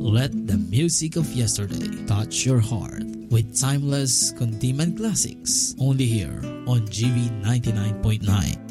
Let the music of yesterday touch your heart with timeless Kundiman classics only here on GV 99.9.